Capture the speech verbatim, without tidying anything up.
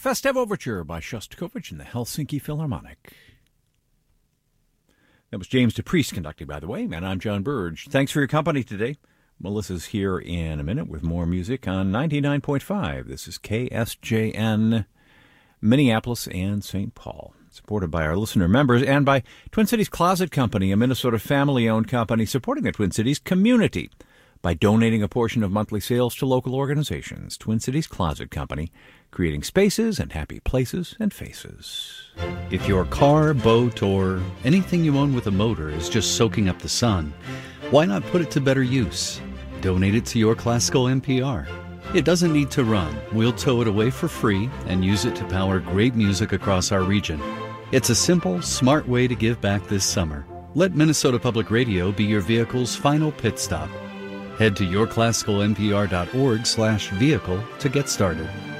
Festive Overture by Shostakovich and the Helsinki Philharmonic. That was James DePriest conducting, by the way, and I'm John Burge. Thanks for your company today. Melissa's here in a minute with more music on ninety-nine point five. This is K S J N, Minneapolis and Saint Paul. Supported by our listener members and by Twin Cities Closet Company, a Minnesota family-owned company supporting the Twin Cities community by donating a portion of monthly sales to local organizations. Twin Cities Closet Company, creating spaces and happy places and faces. If your car, boat, or anything you own with a motor is just soaking up the sun, why not put it to better use? Donate it to Your Classical N P R. It doesn't need to run. We'll tow it away for free and use it to power great music across our region. It's a simple, smart way to give back this summer. Let Minnesota Public Radio be your vehicle's final pit stop. Head to your classical n p r dot org slash vehicle to get started.